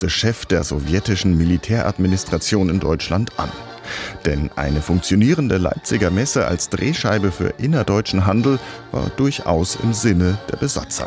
oberste Chef der sowjetischen Militäradministration in Deutschland an. Denn eine funktionierende Leipziger Messe als Drehscheibe für innerdeutschen Handel war durchaus im Sinne der Besatzer.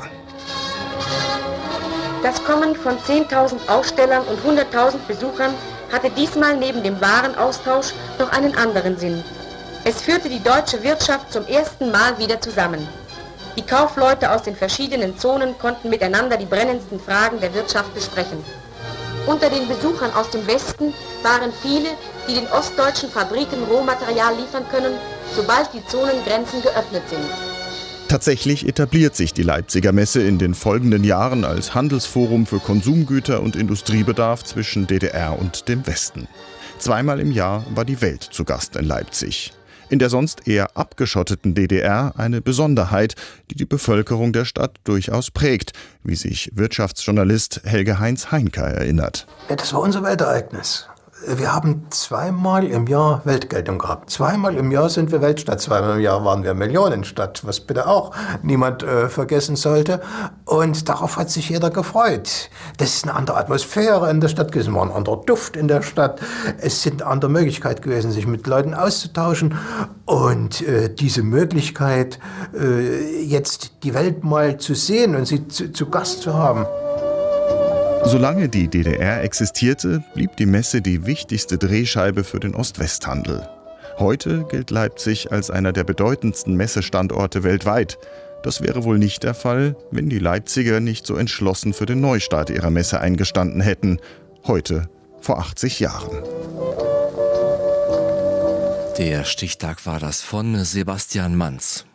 Das Kommen von 10.000 Ausstellern und 100.000 Besuchern hatte diesmal neben dem Warenaustausch noch einen anderen Sinn. Es führte die deutsche Wirtschaft zum ersten Mal wieder zusammen. Die Kaufleute aus den verschiedenen Zonen konnten miteinander die brennendsten Fragen der Wirtschaft besprechen. Unter den Besuchern aus dem Westen waren viele, die den ostdeutschen Fabriken Rohmaterial liefern können, sobald die Zonengrenzen geöffnet sind. Tatsächlich etabliert sich die Leipziger Messe in den folgenden Jahren als Handelsforum für Konsumgüter und Industriebedarf zwischen DDR und dem Westen. Zweimal im Jahr war die Welt zu Gast in Leipzig. In der sonst eher abgeschotteten DDR eine Besonderheit, die die Bevölkerung der Stadt durchaus prägt, wie sich Wirtschaftsjournalist Helge-Heinz Heinke erinnert. Ja, das war unser Weltereignis. Wir haben zweimal im Jahr Weltgeltung gehabt. Zweimal im Jahr sind wir Weltstadt, zweimal im Jahr waren wir Millionenstadt, was bitte auch niemand vergessen sollte. Und darauf hat sich jeder gefreut. Das ist eine andere Atmosphäre in der Stadt gewesen, es war ein anderer Duft in der Stadt. Es sind eine andere Möglichkeit gewesen, sich mit Leuten auszutauschen. Und diese Möglichkeit, jetzt die Welt mal zu sehen und sie zu Gast zu haben. Solange die DDR existierte, blieb die Messe die wichtigste Drehscheibe für den Ost-West-Handel. Heute gilt Leipzig als einer der bedeutendsten Messestandorte weltweit. Das wäre wohl nicht der Fall, wenn die Leipziger nicht so entschlossen für den Neustart ihrer Messe eingestanden hätten. Heute, vor 80 Jahren. Der Stichtag war das von Sebastian Manz.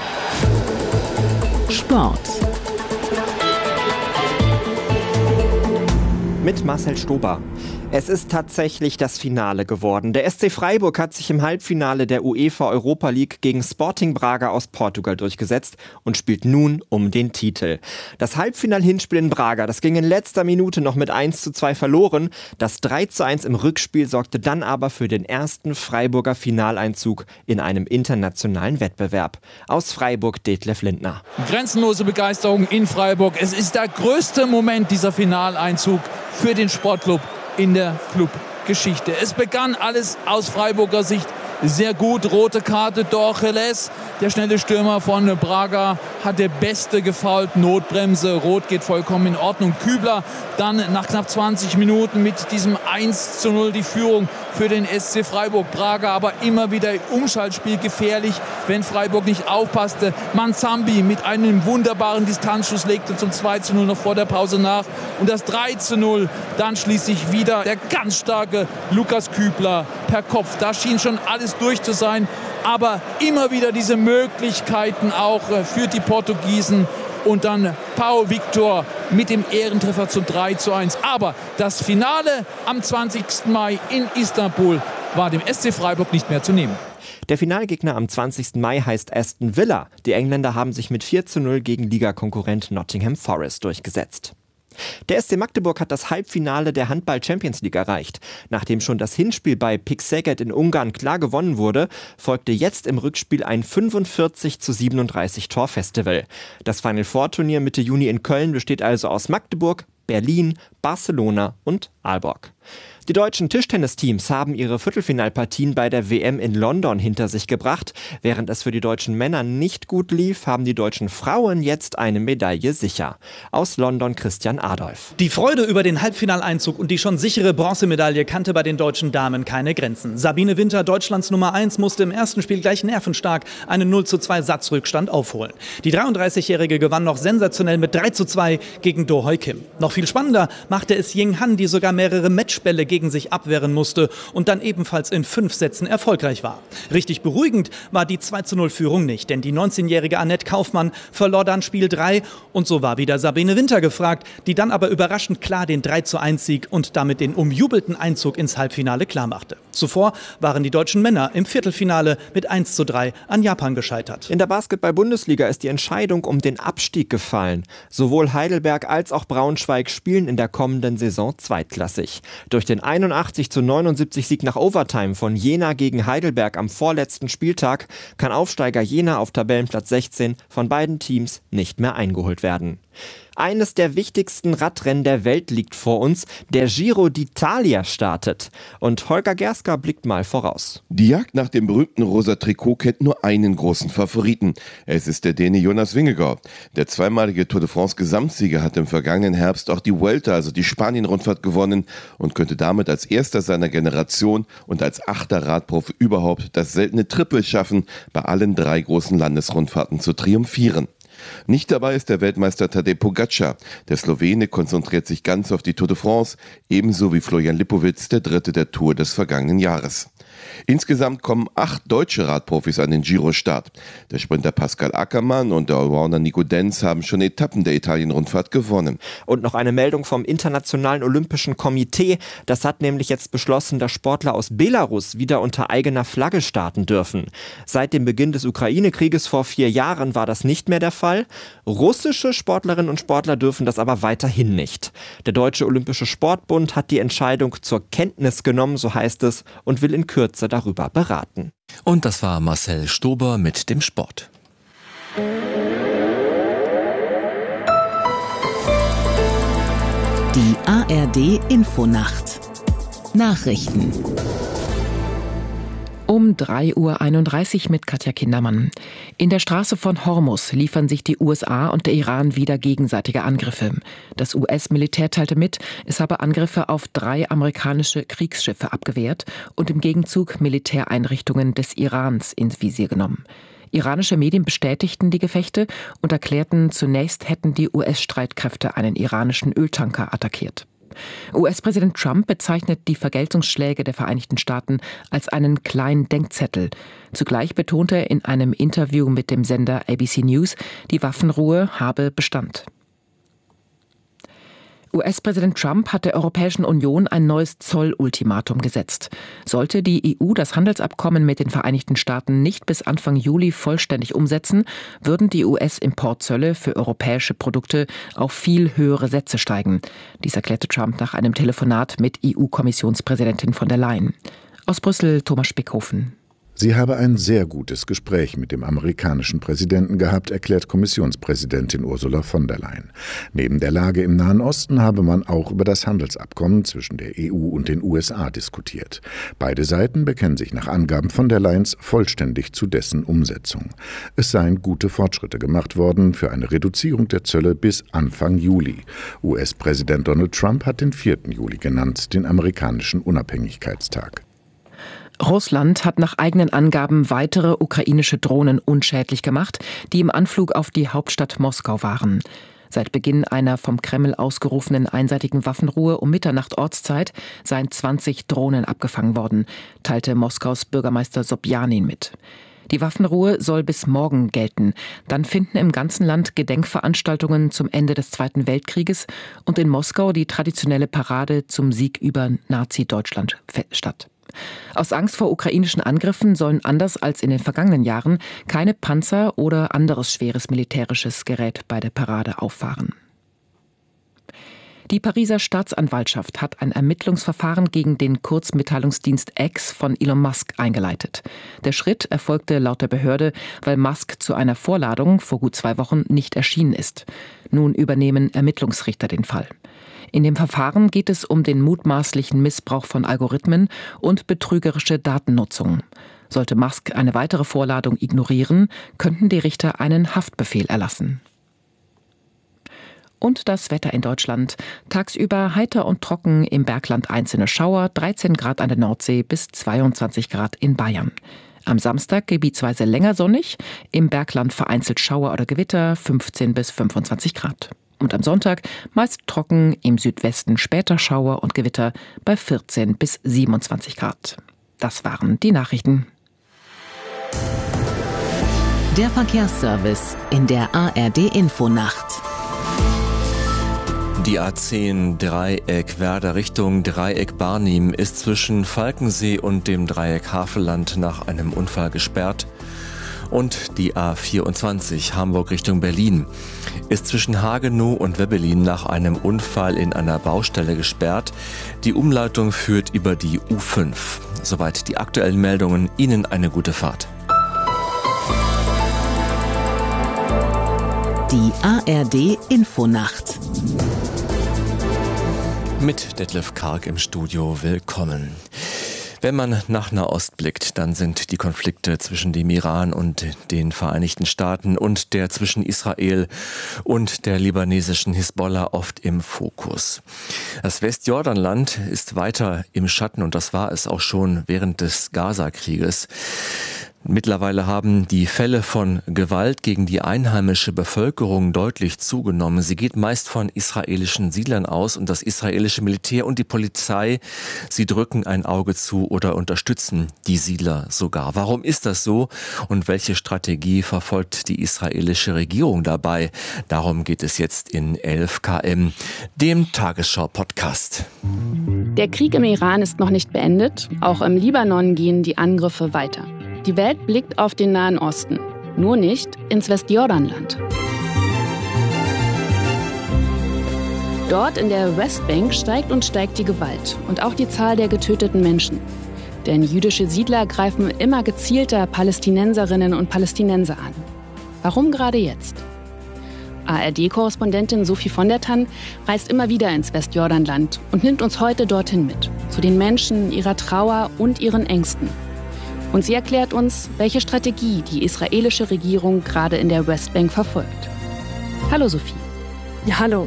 Sport. Mit Marcel Stober. Es ist tatsächlich das Finale geworden. Der SC Freiburg hat sich im Halbfinale der UEFA Europa League gegen Sporting Braga aus Portugal durchgesetzt und spielt nun um den Titel. Das Halbfinal-Hinspiel in Braga, das ging in letzter Minute noch mit 1:2 verloren. Das 3:1 im Rückspiel sorgte dann aber für den ersten Freiburger Finaleinzug in einem internationalen Wettbewerb. Aus Freiburg Detlef Lindner. Grenzenlose Begeisterung in Freiburg. Es ist der größte Moment, dieser Finaleinzug für den Sportclub in der Clubgeschichte. Es begann alles aus Freiburger Sicht sehr gut. Rote Karte, Dorcheles, der schnelle Stürmer von Braga, hat der Beste gefoult. Notbremse, Rot geht vollkommen in Ordnung. Kübler dann nach knapp 20 Minuten mit diesem 1:0 die Führung für den SC Freiburg. Braga aber immer wieder im Umschaltspiel gefährlich, wenn Freiburg nicht aufpasste. Manzambi mit einem wunderbaren Distanzschuss legte zum 2:0 noch vor der Pause nach. Und das 3:0 dann schließlich wieder der ganz starke Lukas Kübler per Kopf. Da schien schon alles durch zu sein, aber immer wieder diese Möglichkeiten auch für die Portugiesen und dann Pau Victor mit dem Ehrentreffer zum 3:1. Aber das Finale am 20. Mai in Istanbul war dem SC Freiburg nicht mehr zu nehmen. Der Finalgegner am 20. Mai heißt Aston Villa. Die Engländer haben sich mit 4:0 gegen Ligakonkurrent Nottingham Forest durchgesetzt. Der SC Magdeburg hat das Halbfinale der Handball-Champions League erreicht. Nachdem schon das Hinspiel bei PIK Szeged in Ungarn klar gewonnen wurde, folgte jetzt im Rückspiel ein 45:37 Torfestival. Das Final Four Turnier Mitte Juni in Köln besteht also aus Magdeburg, Berlin, Barcelona und Aalborg. Die deutschen Tischtennisteams haben ihre Viertelfinalpartien bei der WM in London hinter sich gebracht. Während es für die deutschen Männer nicht gut lief, haben die deutschen Frauen jetzt eine Medaille sicher. Aus London Christian Adolf. Die Freude über den Halbfinaleinzug und die schon sichere Bronzemedaille kannte bei den deutschen Damen keine Grenzen. Sabine Winter, Deutschlands Nummer 1, musste im ersten Spiel gleich nervenstark einen 0:2 Satzrückstand aufholen. Die 33-Jährige gewann noch sensationell mit 3:2 gegen Do Hoi Kim. Noch viel spannender machte es Ying Han, die sogar mehrere Matchbälle gegen sich abwehren musste und dann ebenfalls in 5 Sätzen erfolgreich war. Richtig beruhigend war die 2:0-Führung nicht, denn die 19-jährige Annette Kaufmann verlor dann Spiel 3 und so war wieder Sabine Winter gefragt, die dann aber überraschend klar den 3:1-Sieg und damit den umjubelten Einzug ins Halbfinale klarmachte. Zuvor waren die deutschen Männer im Viertelfinale mit 1:3 an Japan gescheitert. In der Basketball-Bundesliga ist die Entscheidung um den Abstieg gefallen. Sowohl Heidelberg als auch Braunschweig spielen in der kommenden Saison zweitklassig. Durch den 81:79 Sieg nach Overtime von Jena gegen Heidelberg am vorletzten Spieltag kann Aufsteiger Jena auf Tabellenplatz 16 von beiden Teams nicht mehr eingeholt werden. Eines der wichtigsten Radrennen der Welt liegt vor uns. Der Giro d'Italia startet. Und Holger Gerska blickt mal voraus. Die Jagd nach dem berühmten rosa Trikot kennt nur einen großen Favoriten. Es ist der Däne Jonas Vingegaard. Der zweimalige Tour de France Gesamtsieger hat im vergangenen Herbst auch die Vuelta, also die Spanien-Rundfahrt, gewonnen und könnte damit als erster seiner Generation und als 8. Radprofi überhaupt das seltene Triple schaffen, bei allen 3 großen Landesrundfahrten zu triumphieren. Nicht dabei ist der Weltmeister Tadej Pogačar. Der Slowene konzentriert sich ganz auf die Tour de France, ebenso wie Florian Lipowitz, der Dritte der Tour des vergangenen Jahres. Insgesamt kommen 8 deutsche Radprofis an den Giro-Start. Der Sprinter Pascal Ackermann und der Allrounder Nico Denz haben schon Etappen der Italien-Rundfahrt gewonnen. Und noch eine Meldung vom Internationalen Olympischen Komitee. Das hat nämlich jetzt beschlossen, dass Sportler aus Belarus wieder unter eigener Flagge starten dürfen. Seit dem Beginn des Ukraine-Krieges vor 4 Jahren war das nicht mehr der Fall. Russische Sportlerinnen und Sportler dürfen das aber weiterhin nicht. Der Deutsche Olympische Sportbund hat die Entscheidung zur Kenntnis genommen, so heißt es, und will in Kürze darüber beraten. Und das war Marcel Stober mit dem Sport. Die ARD Infonacht. Nachrichten. Um 3:31 Uhr mit Katja Kindermann. In der Straße von Hormuz liefern sich die USA und der Iran wieder gegenseitige Angriffe. Das US-Militär teilte mit, es habe Angriffe auf 3 amerikanische Kriegsschiffe abgewehrt und im Gegenzug Militäreinrichtungen des Irans ins Visier genommen. Iranische Medien bestätigten die Gefechte und erklärten, zunächst hätten die US-Streitkräfte einen iranischen Öltanker attackiert. US-Präsident Trump bezeichnet die Vergeltungsschläge der Vereinigten Staaten als einen kleinen Denkzettel. Zugleich betonte er in einem Interview mit dem Sender ABC News, die Waffenruhe habe Bestand. US-Präsident Trump hat der Europäischen Union ein neues Zollultimatum gesetzt. Sollte die EU das Handelsabkommen mit den Vereinigten Staaten nicht bis Anfang Juli vollständig umsetzen, würden die US-Importzölle für europäische Produkte auf viel höhere Sätze steigen. Dies erklärte Trump nach einem Telefonat mit EU-Kommissionspräsidentin von der Leyen. Aus Brüssel Thomas Spickhofen. Sie habe ein sehr gutes Gespräch mit dem amerikanischen Präsidenten gehabt, erklärt Kommissionspräsidentin Ursula von der Leyen. Neben der Lage im Nahen Osten habe man auch über das Handelsabkommen zwischen der EU und den USA diskutiert. Beide Seiten bekennen sich nach Angaben von der Leyen vollständig zu dessen Umsetzung. Es seien gute Fortschritte gemacht worden für eine Reduzierung der Zölle bis Anfang Juli. US-Präsident Donald Trump hat den 4. Juli genannt, den amerikanischen Unabhängigkeitstag. Russland hat nach eigenen Angaben weitere ukrainische Drohnen unschädlich gemacht, die im Anflug auf die Hauptstadt Moskau waren. Seit Beginn einer vom Kreml ausgerufenen einseitigen Waffenruhe um Mitternacht Ortszeit seien 20 Drohnen abgefangen worden, teilte Moskaus Bürgermeister Sobjanin mit. Die Waffenruhe soll bis morgen gelten. Dann finden im ganzen Land Gedenkveranstaltungen zum Ende des Zweiten Weltkrieges und in Moskau die traditionelle Parade zum Sieg über Nazi-Deutschland statt. Aus Angst vor ukrainischen Angriffen sollen anders als in den vergangenen Jahren keine Panzer oder anderes schweres militärisches Gerät bei der Parade auffahren. Die Pariser Staatsanwaltschaft hat ein Ermittlungsverfahren gegen den Kurzmitteilungsdienst X von Elon Musk eingeleitet. Der Schritt erfolgte laut der Behörde, weil Musk zu einer Vorladung vor gut 2 Wochen nicht erschienen ist. Nun übernehmen Ermittlungsrichter den Fall. In dem Verfahren geht es um den mutmaßlichen Missbrauch von Algorithmen und betrügerische Datennutzung. Sollte Musk eine weitere Vorladung ignorieren, könnten die Richter einen Haftbefehl erlassen. Und das Wetter in Deutschland. Tagsüber heiter und trocken, im Bergland einzelne Schauer, 13 Grad an der Nordsee bis 22 Grad in Bayern. Am Samstag gebietsweise länger sonnig, im Bergland vereinzelt Schauer oder Gewitter, 15 bis 25 Grad. Und am Sonntag meist trocken, im Südwesten später Schauer und Gewitter bei 14 bis 27 Grad. Das waren die Nachrichten. Der Verkehrsservice in der ARD Infonacht. Die A10 Dreieck Werder Richtung Dreieck Barnim ist zwischen Falkensee und dem Dreieck Havelland nach einem Unfall gesperrt. Und die A24 Hamburg Richtung Berlin ist zwischen Hagenow und Webbelin nach einem Unfall in einer Baustelle gesperrt. Die Umleitung führt über die U5. Soweit die aktuellen Meldungen. Ihnen eine gute Fahrt. Die ARD Infonacht. Mit Detlef Karg im Studio, willkommen. Wenn man nach Nahost blickt, dann sind die Konflikte zwischen dem Iran und den Vereinigten Staaten und der zwischen Israel und der libanesischen Hisbollah oft im Fokus. Das Westjordanland ist weiter im Schatten und das war es auch schon während des Gaza-Krieges. Mittlerweile haben die Fälle von Gewalt gegen die einheimische Bevölkerung deutlich zugenommen. Sie geht meist von israelischen Siedlern aus und das israelische Militär und die Polizei, sie drücken ein Auge zu oder unterstützen die Siedler sogar. Warum ist das so und welche Strategie verfolgt die israelische Regierung dabei? Darum geht es jetzt in 11 km, dem Tagesschau-Podcast. Der Krieg im Iran ist noch nicht beendet. Auch im Libanon gehen die Angriffe weiter. Die Welt blickt auf den Nahen Osten, nur nicht ins Westjordanland. Dort in der Westbank steigt die Gewalt und auch die Zahl der getöteten Menschen. Denn jüdische Siedler greifen immer gezielter Palästinenserinnen und Palästinenser an. Warum gerade jetzt? ARD-Korrespondentin Sophie von der Tann reist immer wieder ins Westjordanland und nimmt uns heute dorthin mit, zu den Menschen, ihrer Trauer und ihren Ängsten. Und sie erklärt uns, welche Strategie die israelische Regierung gerade in der Westbank verfolgt. Hallo Sophie. Ja, hallo.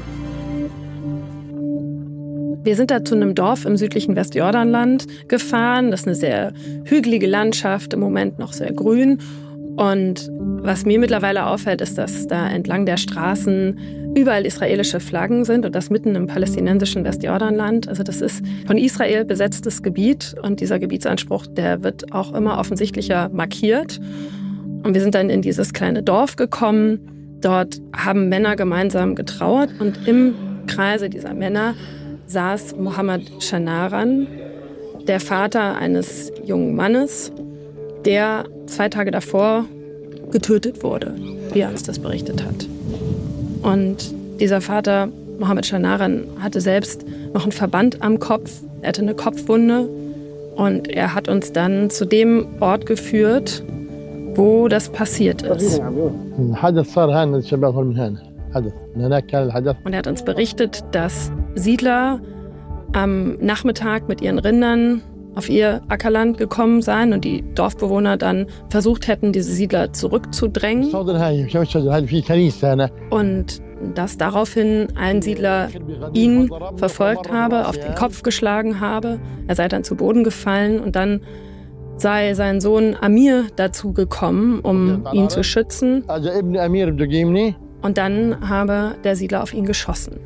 Wir sind da zu einem Dorf im südlichen Westjordanland gefahren. Das ist eine sehr hügelige Landschaft, im Moment noch sehr grün. Und was mir mittlerweile auffällt, ist, dass da entlang der Straßen überall israelische Flaggen sind und das mitten im palästinensischen Westjordanland. Also das ist von Israel besetztes Gebiet und dieser Gebietsanspruch, der wird auch immer offensichtlicher markiert. Und wir sind dann in dieses kleine Dorf gekommen. Dort haben Männer gemeinsam getrauert und im Kreise dieser Männer saß Mohammed Shanaran, der Vater eines jungen Mannes, der 2 Tage davor getötet wurde, wie er uns das berichtet hat. Und dieser Vater, Mohammed Shanaran, hatte selbst noch einen Verband am Kopf. Er hatte eine Kopfwunde und er hat uns dann zu dem Ort geführt, wo das passiert ist. Und er hat uns berichtet, dass Siedler am Nachmittag mit ihren Rindern auf ihr Ackerland gekommen seien und die Dorfbewohner dann versucht hätten, diese Siedler zurückzudrängen. Und dass daraufhin ein Siedler ihn verfolgt habe, auf den Kopf geschlagen habe. Er sei dann zu Boden gefallen und dann sei sein Sohn Amir dazu gekommen, um ihn zu schützen. Und dann habe der Siedler auf ihn geschossen.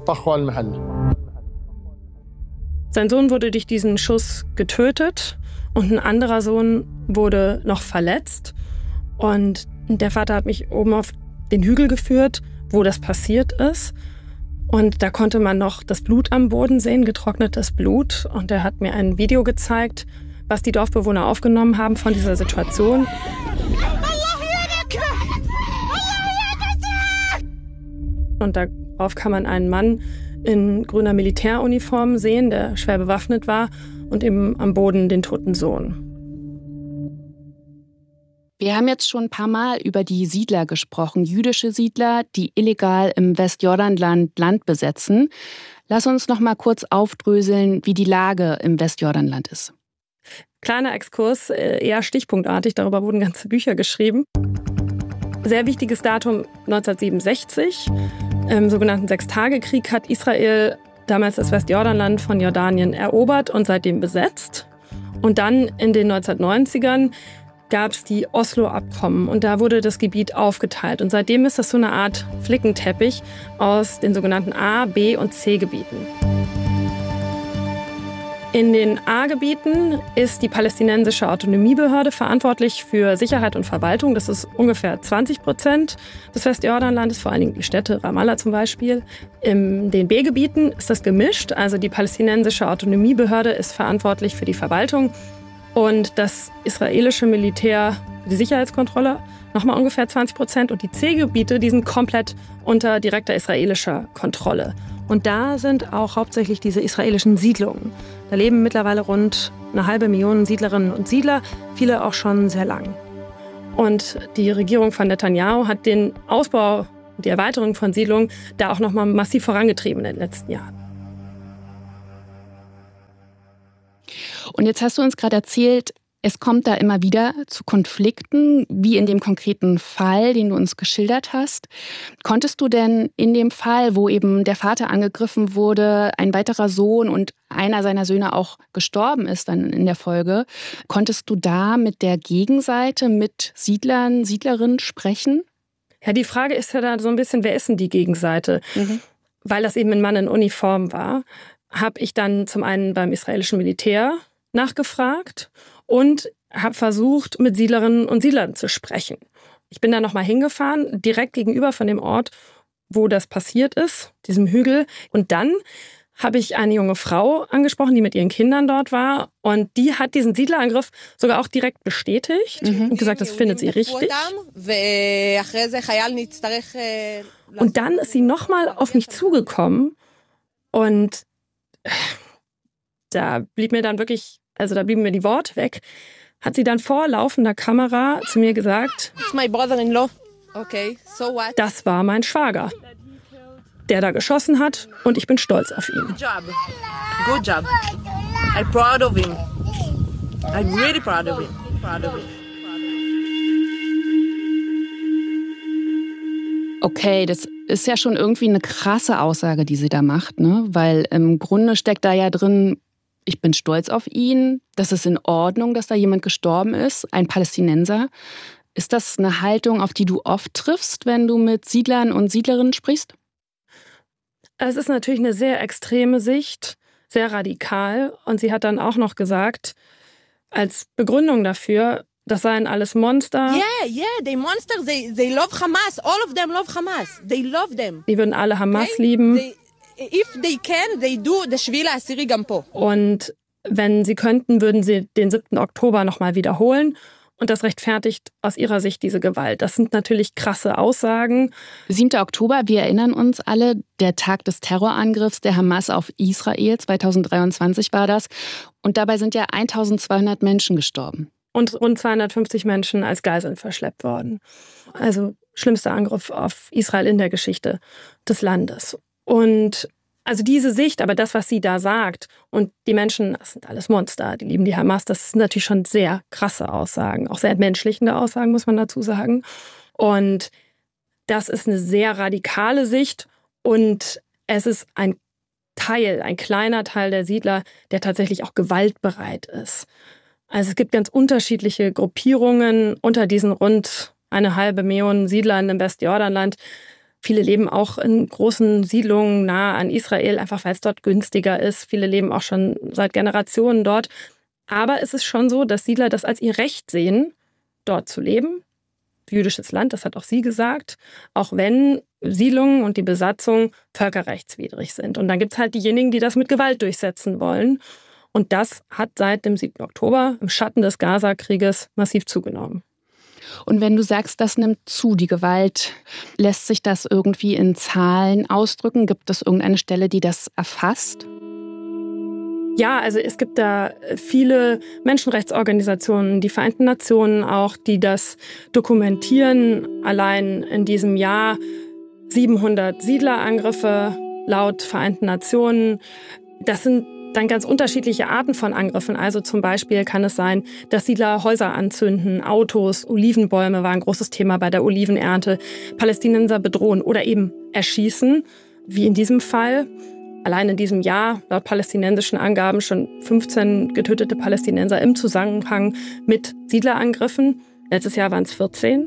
Sein Sohn wurde durch diesen Schuss getötet und ein anderer Sohn wurde noch verletzt. Und der Vater hat mich oben auf den Hügel geführt, wo das passiert ist. Und da konnte man noch das Blut am Boden sehen, getrocknetes Blut. Und er hat mir ein Video gezeigt, was die Dorfbewohner aufgenommen haben von dieser Situation. Und darauf kann man einen Mann in grüner Militäruniform sehen, der schwer bewaffnet war und eben am Boden den toten Sohn. Wir haben jetzt schon ein paar Mal über die Siedler gesprochen, jüdische Siedler, die illegal im Westjordanland Land besetzen. Lass uns noch mal kurz aufdröseln, wie die Lage im Westjordanland ist. Kleiner Exkurs, eher stichpunktartig, darüber wurden ganze Bücher geschrieben. Sehr wichtiges Datum 1967. Im sogenannten Sechstagekrieg hat Israel damals das Westjordanland von Jordanien erobert und seitdem besetzt. Und dann in den 1990ern gab es die Oslo-Abkommen und da wurde das Gebiet aufgeteilt. Und seitdem ist das so eine Art Flickenteppich aus den sogenannten A-, B- und C-Gebieten. In den A-Gebieten ist die palästinensische Autonomiebehörde verantwortlich für Sicherheit und Verwaltung. Das ist ungefähr 20% des Westjordanlandes, vor allen Dingen die Städte, Ramallah zum Beispiel. In den B-Gebieten ist das gemischt. Also die palästinensische Autonomiebehörde ist verantwortlich für die Verwaltung und das israelische Militär für die Sicherheitskontrolle nochmal ungefähr 20%. Und die C-Gebiete, die sind komplett unter direkter israelischer Kontrolle. Und da sind auch hauptsächlich diese israelischen Siedlungen. Da leben mittlerweile rund 500.000 Siedlerinnen und Siedler, viele auch schon sehr lang. Und die Regierung von Netanyahu hat den Ausbau und die Erweiterung von Siedlungen da auch nochmal massiv vorangetrieben in den letzten Jahren. Und jetzt hast du uns gerade erzählt, es kommt da immer wieder zu Konflikten, wie in dem konkreten Fall, den du uns geschildert hast. Konntest du denn in dem Fall, wo eben der Vater angegriffen wurde, ein weiterer Sohn und einer seiner Söhne auch gestorben ist dann in der Folge, konntest du da mit der Gegenseite, mit Siedlern, Siedlerinnen sprechen? Ja, die Frage ist ja da so ein bisschen, wer ist denn die Gegenseite? Weil das eben ein Mann in Uniform war, habe ich dann zum einen beim israelischen Militär nachgefragt und habe versucht, mit Siedlerinnen und Siedlern zu sprechen. Ich bin da nochmal hingefahren, direkt gegenüber von dem Ort, wo das passiert ist, diesem Hügel. Und dann habe ich eine junge Frau angesprochen, die mit ihren Kindern dort war. Und die hat diesen Siedlerangriff sogar auch direkt bestätigt und gesagt, das findet sie richtig. Und dann ist sie nochmal auf mich zugekommen und da blieb mir dann wirklich, also da blieben mir die Worte weg, hat sie dann vor laufender Kamera zu mir gesagt, It's my brother-in-law. Okay, so what? Das war mein Schwager, der da geschossen hat und ich bin stolz auf ihn. Good job. Good job. I'm proud of him. I'm really proud of him. Okay, das ist ja schon irgendwie eine krasse Aussage, die sie da macht, ne? Weil im Grunde steckt da ja drin, ich bin stolz auf ihn, das ist in Ordnung, dass da jemand gestorben ist, ein Palästinenser. Ist das eine Haltung, auf die du oft triffst, wenn du mit Siedlern und Siedlerinnen sprichst? Es ist natürlich eine sehr extreme Sicht, sehr radikal. Und sie hat dann auch noch gesagt, als Begründung dafür, das seien alles Monster. Yeah, they monsters. They love Hamas. All of them love Hamas. They love them. Die würden alle Hamas lieben. If they can, they do the Shvila Asiri Gampo. Und wenn sie könnten, würden sie den 7. Oktober nochmal wiederholen. Und das rechtfertigt aus ihrer Sicht diese Gewalt. Das sind natürlich krasse Aussagen. 7. Oktober, wir erinnern uns alle, der Tag des Terrorangriffs der Hamas auf Israel, 2023 war das. Und dabei sind ja 1200 Menschen gestorben. Und rund 250 Menschen als Geiseln verschleppt worden. Also schlimmster Angriff auf Israel in der Geschichte des Landes. Und also diese Sicht, aber das, was sie da sagt, und die Menschen, das sind alles Monster, die lieben die Hamas, das sind natürlich schon sehr krasse Aussagen, auch sehr entmenschlichende Aussagen, muss man dazu sagen. Und das ist eine sehr radikale Sicht und es ist ein kleiner Teil der Siedler, der tatsächlich auch gewaltbereit ist. Also es gibt ganz unterschiedliche Gruppierungen unter diesen rund 1,5 Millionen Siedlern im Westjordanland. Viele leben auch in großen Siedlungen nahe an Israel, einfach weil es dort günstiger ist. Viele leben auch schon seit Generationen dort. Aber es ist schon so, dass Siedler das als ihr Recht sehen, dort zu leben. Jüdisches Land, das hat auch sie gesagt. Auch wenn Siedlungen und die Besatzung völkerrechtswidrig sind. Und dann gibt es halt diejenigen, die das mit Gewalt durchsetzen wollen. Und das hat seit dem 7. Oktober im Schatten des Gaza-Krieges massiv zugenommen. Und wenn du sagst, das nimmt zu, die Gewalt, lässt sich das irgendwie in Zahlen ausdrücken? Gibt es irgendeine Stelle, die das erfasst? Ja, also es gibt da viele Menschenrechtsorganisationen, die Vereinten Nationen auch, die das dokumentieren. Allein in diesem Jahr 700 Siedlerangriffe laut Vereinten Nationen. Das sind dann ganz unterschiedliche Arten von Angriffen. Also zum Beispiel kann es sein, dass Siedler Häuser anzünden, Autos, Olivenbäume war ein großes Thema bei der Olivenernte, Palästinenser bedrohen oder eben erschießen, wie in diesem Fall. Allein in diesem Jahr, laut palästinensischen Angaben, schon 15 getötete Palästinenser im Zusammenhang mit Siedlerangriffen. Letztes Jahr waren es 14.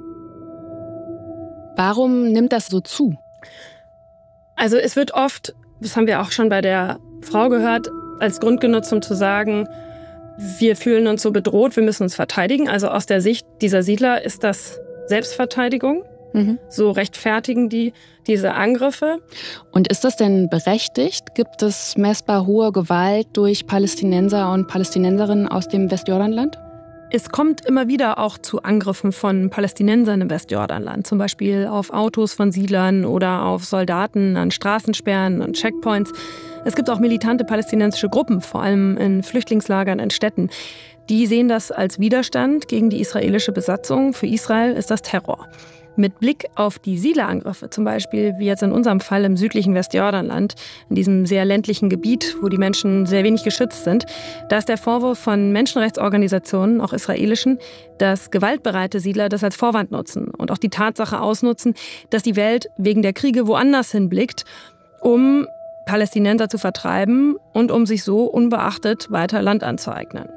Warum nimmt das so zu? Also es wird oft, das haben wir auch schon bei der Frau gehört, als Grund genutzt, um zu sagen, wir fühlen uns so bedroht, wir müssen uns verteidigen. Also aus der Sicht dieser Siedler ist das Selbstverteidigung. So rechtfertigen die diese Angriffe. Und ist das denn berechtigt? Gibt es messbar hohe Gewalt durch Palästinenser und Palästinenserinnen aus dem Westjordanland? Es kommt immer wieder auch zu Angriffen von Palästinensern im Westjordanland, zum Beispiel auf Autos von Siedlern oder auf Soldaten an Straßensperren und Checkpoints. Es gibt auch militante palästinensische Gruppen, vor allem in Flüchtlingslagern in Städten. Die sehen das als Widerstand gegen die israelische Besatzung. Für Israel ist das Terror. Mit Blick auf die Siedlerangriffe, zum Beispiel wie jetzt in unserem Fall im südlichen Westjordanland, in diesem sehr ländlichen Gebiet, wo die Menschen sehr wenig geschützt sind, da ist der Vorwurf von Menschenrechtsorganisationen, auch israelischen, dass gewaltbereite Siedler das als Vorwand nutzen und auch die Tatsache ausnutzen, dass die Welt wegen der Kriege woanders hinblickt, um Palästinenser zu vertreiben und um sich so unbeachtet weiter Land anzueignen.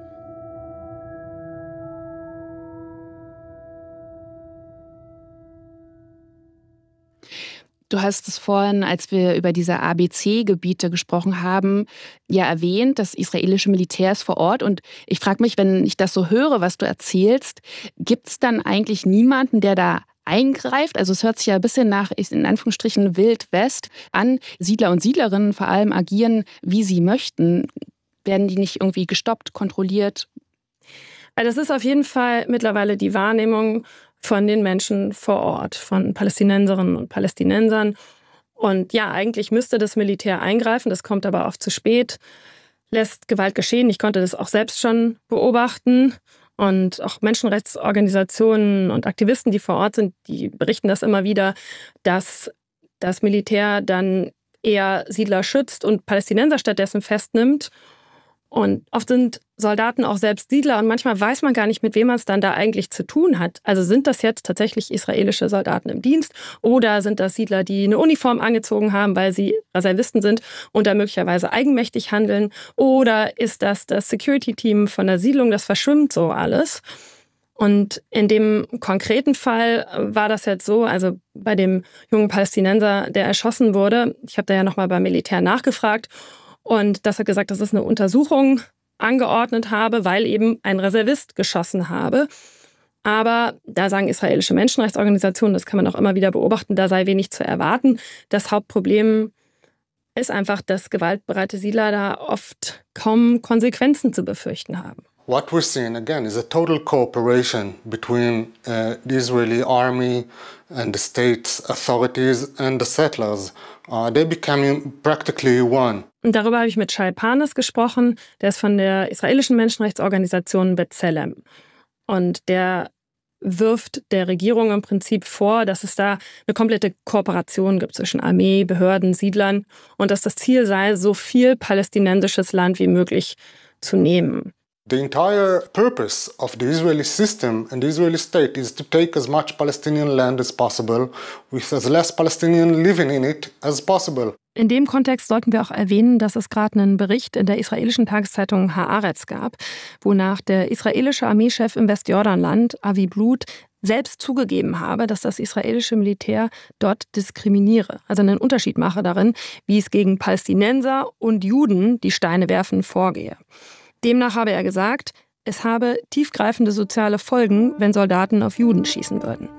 Du hast es vorhin, als wir über diese ABC-Gebiete gesprochen haben, ja erwähnt, das israelische Militär ist vor Ort. Und ich frage mich, wenn ich das so höre, was du erzählst, gibt es dann eigentlich niemanden, der da eingreift? Also es hört sich ja ein bisschen nach, in Anführungsstrichen, Wild West an. Siedler und Siedlerinnen vor allem agieren, wie sie möchten. Werden die nicht irgendwie gestoppt, kontrolliert? Also das ist auf jeden Fall mittlerweile die Wahrnehmung von den Menschen vor Ort, von Palästinenserinnen und Palästinensern. Und ja, eigentlich müsste das Militär eingreifen, das kommt aber oft zu spät, lässt Gewalt geschehen. Ich konnte das auch selbst schon beobachten. Und auch Menschenrechtsorganisationen und Aktivisten, die vor Ort sind, die berichten das immer wieder, dass das Militär dann eher Siedler schützt und Palästinenser stattdessen festnimmt. Und oft sind Soldaten auch selbst Siedler und manchmal weiß man gar nicht, mit wem man es dann da eigentlich zu tun hat. Also sind das jetzt tatsächlich israelische Soldaten im Dienst oder sind das Siedler, die eine Uniform angezogen haben, weil sie Reservisten sind und da möglicherweise eigenmächtig handeln? Oder ist das Security-Team von der Siedlung? Das verschwimmt so alles. Und in dem konkreten Fall war das jetzt so, also bei dem jungen Palästinenser, der erschossen wurde, ich habe da ja nochmal beim Militär nachgefragt, und das hat gesagt, dass es eine Untersuchung angeordnet habe, weil eben ein Reservist geschossen habe. Aber da sagen israelische Menschenrechtsorganisationen, das kann man auch immer wieder beobachten, da sei wenig zu erwarten. Das Hauptproblem ist einfach, dass gewaltbereite Siedler da oft kaum Konsequenzen zu befürchten haben. What we're seeing again is a total cooperation between the Israeli army and the state's authorities and the settlers. They're becoming practically one. Und darüber habe ich mit Shai Parnes gesprochen, der ist von der israelischen Menschenrechtsorganisation B'Tselem. Und der wirft der Regierung im Prinzip vor, dass es da eine komplette Kooperation gibt zwischen Armee, Behörden, Siedlern und dass das Ziel sei, so viel palästinensisches Land wie möglich zu nehmen. The entire purpose of the Israeli system and the Israeli state is to take as much Palestinian land as possible with as less Palestinian living in it as possible. In dem Kontext sollten wir auch erwähnen, dass es gerade einen Bericht in der israelischen Tageszeitung Haaretz gab, wonach der israelische Armeechef im Westjordanland, Avi Blut, selbst zugegeben habe, dass das israelische Militär dort diskriminiere, also einen Unterschied mache darin, wie es gegen Palästinenser und Juden, die Steine werfen, vorgehe. Demnach habe er gesagt, es habe tiefgreifende soziale Folgen, wenn Soldaten auf Juden schießen würden.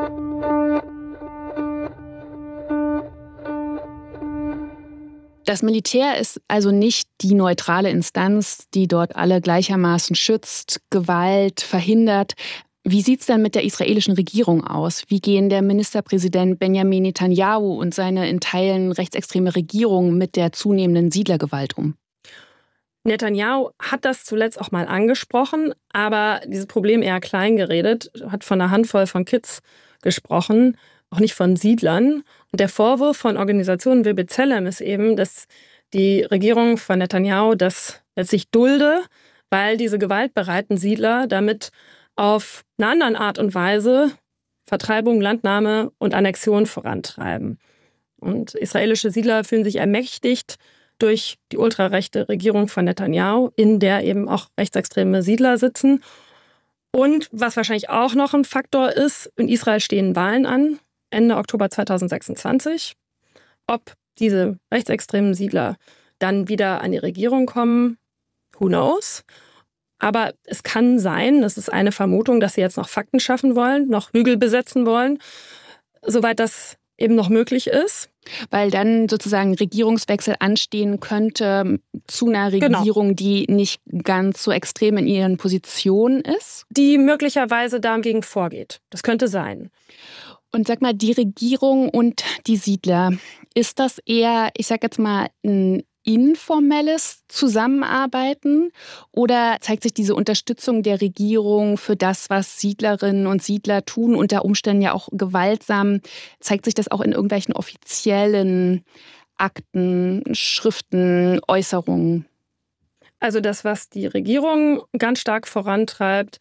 Das Militär ist also nicht die neutrale Instanz, die dort alle gleichermaßen schützt, Gewalt verhindert. Wie sieht es denn mit der israelischen Regierung aus? Wie gehen der Ministerpräsident Benjamin Netanyahu und seine in Teilen rechtsextreme Regierung mit der zunehmenden Siedlergewalt um? Netanyahu hat das zuletzt auch mal angesprochen, aber dieses Problem eher klein geredet, hat von einer Handvoll von Kids gesprochen, auch nicht von Siedlern. Und der Vorwurf von Organisationen wie B'Tselem ist eben, dass die Regierung von Netanyahu das letztlich dulde, weil diese gewaltbereiten Siedler damit auf eine andere Art und Weise Vertreibung, Landnahme und Annexion vorantreiben. Und israelische Siedler fühlen sich ermächtigt durch die ultrarechte Regierung von Netanyahu, in der eben auch rechtsextreme Siedler sitzen. Und was wahrscheinlich auch noch ein Faktor ist, in Israel stehen Wahlen an, Ende Oktober 2026. Ob diese rechtsextremen Siedler dann wieder an die Regierung kommen, who knows? Aber es kann sein, das ist eine Vermutung, dass sie jetzt noch Fakten schaffen wollen, noch Hügel besetzen wollen, soweit das eben noch möglich ist. Weil dann sozusagen Regierungswechsel anstehen könnte zu einer Regierung, die nicht ganz so extrem in ihren Positionen ist? Die möglicherweise dagegen vorgeht. Das könnte sein. Und sag mal, die Regierung und die Siedler, ist das eher, ich sag jetzt mal, ein informelles Zusammenarbeiten oder zeigt sich diese Unterstützung der Regierung für das, was Siedlerinnen und Siedler tun, unter Umständen ja auch gewaltsam, zeigt sich das auch in irgendwelchen offiziellen Akten, Schriften, Äußerungen? Also das, was die Regierung ganz stark vorantreibt,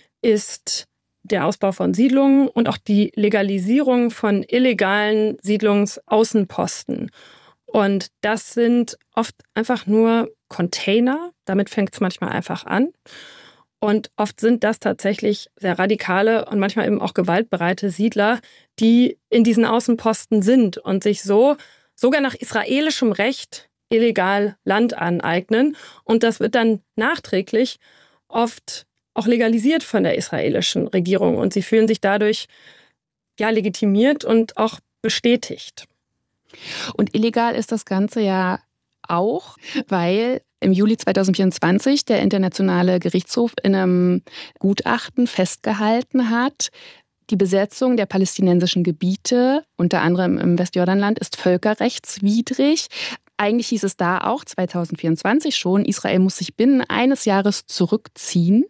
ist der Ausbau von Siedlungen und auch die Legalisierung von illegalen Siedlungsaußenposten. Und das sind oft einfach nur Container. Damit fängt es manchmal einfach an. Und oft sind das tatsächlich sehr radikale und manchmal eben auch gewaltbereite Siedler, die in diesen Außenposten sind und sich so sogar nach israelischem Recht illegal Land aneignen. Und das wird dann nachträglich oft auch legalisiert von der israelischen Regierung. Und sie fühlen sich dadurch legitimiert und auch bestätigt. Und illegal ist das Ganze ja auch, weil im Juli 2024 der Internationale Gerichtshof in einem Gutachten festgehalten hat, die Besetzung der palästinensischen Gebiete, unter anderem im Westjordanland, ist völkerrechtswidrig. Eigentlich hieß es da auch 2024 schon, Israel muss sich binnen eines Jahres zurückziehen.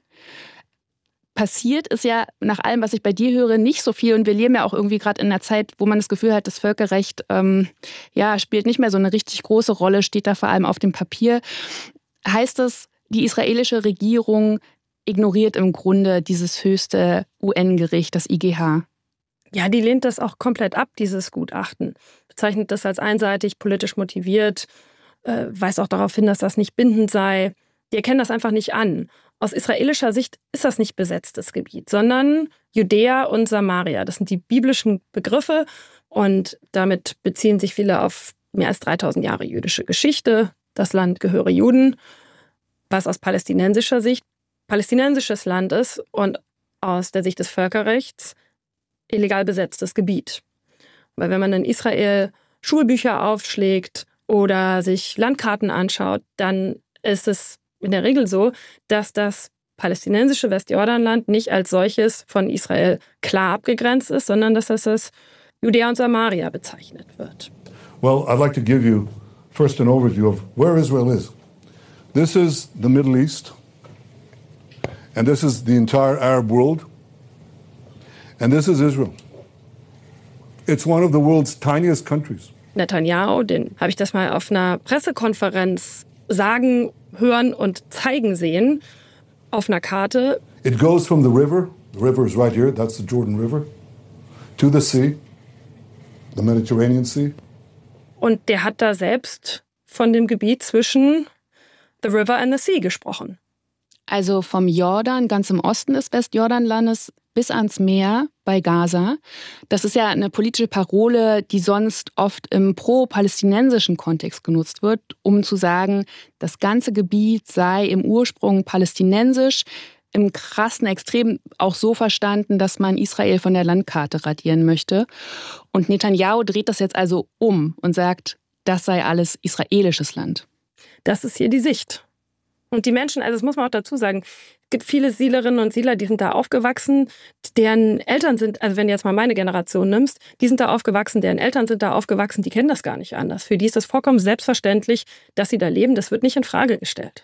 Passiert ist ja nach allem, was ich bei dir höre, nicht so viel. Und wir leben ja auch irgendwie gerade in einer Zeit, wo man das Gefühl hat, das Völkerrecht spielt nicht mehr so eine richtig große Rolle, steht da vor allem auf dem Papier. Heißt das, die israelische Regierung ignoriert im Grunde dieses höchste UN-Gericht, das IGH? Ja, die lehnt das auch komplett ab, dieses Gutachten. Bezeichnet das als einseitig, politisch motiviert, weist auch darauf hin, dass das nicht bindend sei. Die erkennen das einfach nicht an. Aus israelischer Sicht ist das nicht besetztes Gebiet, sondern Judäa und Samaria. Das sind die biblischen Begriffe und damit beziehen sich viele auf mehr als 3000 Jahre jüdische Geschichte. Das Land gehöre Juden, was aus palästinensischer Sicht palästinensisches Land ist und aus der Sicht des Völkerrechts illegal besetztes Gebiet. Weil wenn man in Israel Schulbücher aufschlägt oder sich Landkarten anschaut, dann ist es in der Regel so, dass das palästinensische Westjordanland nicht als solches von Israel klar abgegrenzt ist, sondern dass das als Judäa und Samaria bezeichnet wird. Well, I'd like to give you first an overview of where Israel is. This is the Middle East, and this is the entire Arab world, and this is Israel. It's one of the world's tiniest countries. Netanyahu, den habe ich das mal auf einer Pressekonferenz sagen, hören und zeigen sehen, auf einer Karte. It goes from the river is right here, that's the Jordan River, to the sea, the Mediterranean Sea. Und der hat da selbst von dem Gebiet zwischen the river and the sea gesprochen. Also vom Jordan, ganz im Osten des Westjordanlandes, bis ans Meer bei Gaza. Das ist ja eine politische Parole, die sonst oft im pro-palästinensischen Kontext genutzt wird, um zu sagen, das ganze Gebiet sei im Ursprung palästinensisch, im krassen Extrem auch so verstanden, dass man Israel von der Landkarte radieren möchte. Und Netanyahu dreht das jetzt also um und sagt, das sei alles israelisches Land. Das ist hier die Sicht. Und die Menschen, also das muss man auch dazu sagen, es gibt viele Siedlerinnen und Siedler, die sind da aufgewachsen, deren Eltern sind, also wenn du jetzt mal meine Generation nimmst, die sind da aufgewachsen, deren Eltern sind da aufgewachsen, die kennen das gar nicht anders. Für die ist das vollkommen selbstverständlich, dass sie da leben. Das wird nicht in Frage gestellt.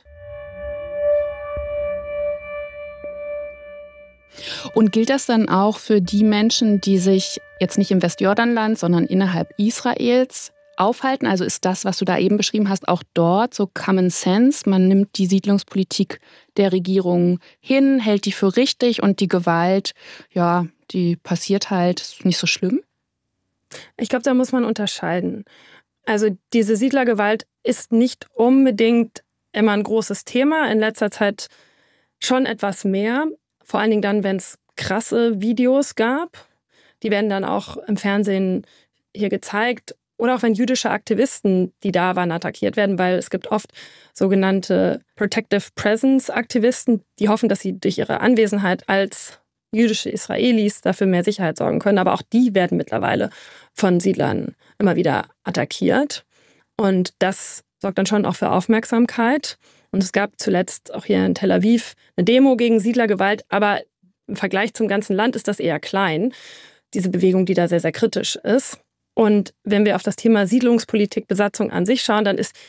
Und gilt das dann auch für die Menschen, die sich jetzt nicht im Westjordanland, sondern innerhalb Israels aufhalten? Also ist das, was du da eben beschrieben hast, auch dort so Common Sense? Man nimmt die Siedlungspolitik der Regierung hin, hält die für richtig und die Gewalt, ja, die passiert halt, ist nicht so schlimm? Ich glaube, da muss man unterscheiden. Also diese Siedlergewalt ist nicht unbedingt immer ein großes Thema, in letzter Zeit schon etwas mehr. Vor allen Dingen dann, wenn es krasse Videos gab. Die werden dann auch im Fernsehen hier gezeigt. Oder auch wenn jüdische Aktivisten, die da waren, attackiert werden, weil es gibt oft sogenannte Protective Presence Aktivisten, die hoffen, dass sie durch ihre Anwesenheit als jüdische Israelis dafür mehr Sicherheit sorgen können. Aber auch die werden mittlerweile von Siedlern immer wieder attackiert. Und das sorgt dann schon auch für Aufmerksamkeit. Und es gab zuletzt auch hier in Tel Aviv eine Demo gegen Siedlergewalt, aber im Vergleich zum ganzen Land ist das eher klein, diese Bewegung, die da sehr, sehr kritisch ist. Und wenn wir auf das Thema Siedlungspolitik, Besatzung an sich schauen, dann ist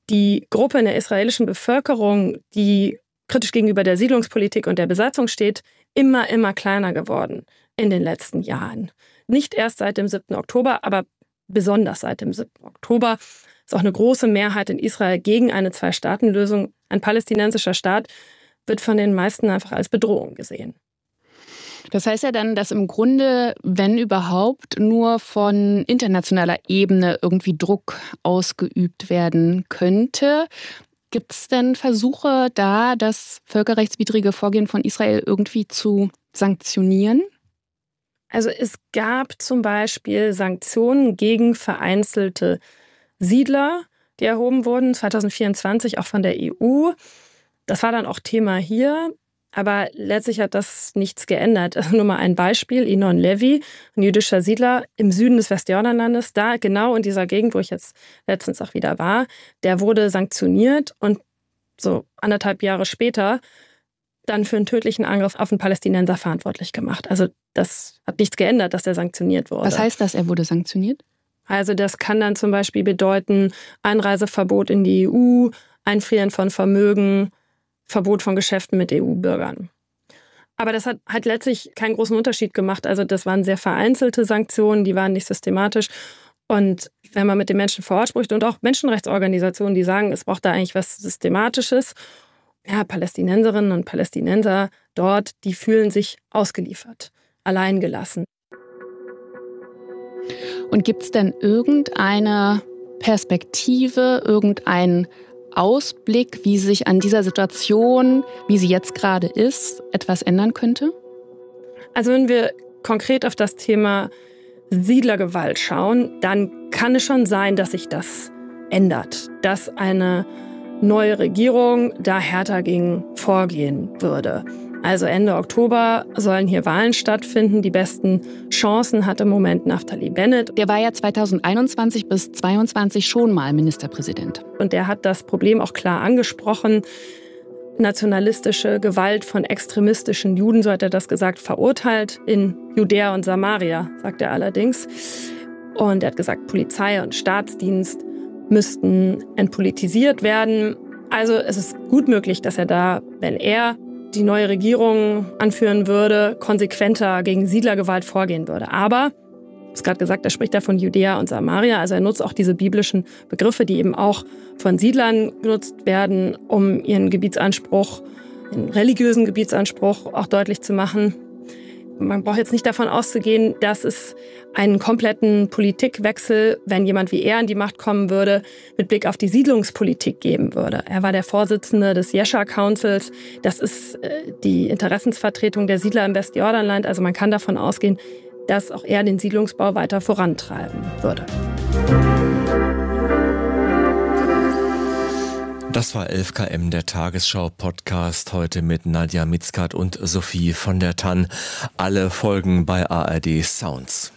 die Gruppe in der israelischen Bevölkerung, die kritisch gegenüber der Siedlungspolitik und der Besatzung steht, immer kleiner geworden in den letzten Jahren. Nicht erst seit dem 7. Oktober, aber besonders seit dem 7. Oktober ist auch eine große Mehrheit in Israel gegen eine Zwei-Staaten-Lösung. Ein palästinensischer Staat wird von den meisten einfach als Bedrohung gesehen. Das heißt ja dann, dass im Grunde, wenn überhaupt, nur von internationaler Ebene irgendwie Druck ausgeübt werden könnte. Gibt es denn Versuche da, das völkerrechtswidrige Vorgehen von Israel irgendwie zu sanktionieren? Also es gab zum Beispiel Sanktionen gegen vereinzelte Siedler, die erhoben wurden, 2024 auch von der EU. Das war dann auch Thema hier, aber letztlich hat das nichts geändert. Also nur mal ein Beispiel, Inon Levy, ein jüdischer Siedler im Süden des Westjordanlandes, da genau in dieser Gegend, wo ich jetzt letztens auch wieder war, der wurde sanktioniert und so 1,5 Jahre später dann für einen tödlichen Angriff auf einen Palästinenser verantwortlich gemacht. Also das hat nichts geändert, dass der sanktioniert wurde. Was heißt das, er wurde sanktioniert? Also das kann dann zum Beispiel bedeuten, Einreiseverbot in die EU, Einfrieren von Vermögen, Verbot von Geschäften mit EU-Bürgern. Aber das hat halt letztlich keinen großen Unterschied gemacht. Also das waren sehr vereinzelte Sanktionen, die waren nicht systematisch. Und wenn man mit den Menschen vor Ort spricht und auch Menschenrechtsorganisationen, die sagen, es braucht da eigentlich was Systematisches, ja, Palästinenserinnen und Palästinenser dort, die fühlen sich ausgeliefert, alleingelassen. Und gibt es denn irgendeine Perspektive, irgendeinen Ausblick, wie sich an dieser Situation, wie sie jetzt gerade ist, etwas ändern könnte? Also wenn wir konkret auf das Thema Siedlergewalt schauen, dann kann es schon sein, dass sich das ändert, dass eine neue Regierung da härter gegen vorgehen würde. Also Ende Oktober sollen hier Wahlen stattfinden. Die besten Chancen hat im Moment Naftali Bennett. Der war ja 2021 bis 2022 schon mal Ministerpräsident. Und der hat das Problem auch klar angesprochen. Nationalistische Gewalt von extremistischen Juden, so hat er das gesagt, verurteilt in Judäa und Samaria, sagt er allerdings. Und er hat gesagt, Polizei und Staatsdienst müssten entpolitisiert werden. Also es ist gut möglich, dass er da, wenn er die neue Regierung anführen würde, konsequenter gegen Siedlergewalt vorgehen würde. Aber, ich habe es gerade gesagt, er spricht da von Judäa und Samaria, also er nutzt auch diese biblischen Begriffe, die eben auch von Siedlern genutzt werden, um ihren Gebietsanspruch, den religiösen Gebietsanspruch auch deutlich zu machen. Man braucht jetzt nicht davon auszugehen, dass es einen kompletten Politikwechsel, wenn jemand wie er an die Macht kommen würde, mit Blick auf die Siedlungspolitik geben würde. Er war der Vorsitzende des Yesha Councils. Das ist die Interessensvertretung der Siedler im Westjordanland. Also man kann davon ausgehen, dass auch er den Siedlungsbau weiter vorantreiben würde. Das war 11 km, der Tagesschau-Podcast, heute mit Nadja Mitzkat und Sophie von der Tann. Alle Folgen bei ARD Sounds.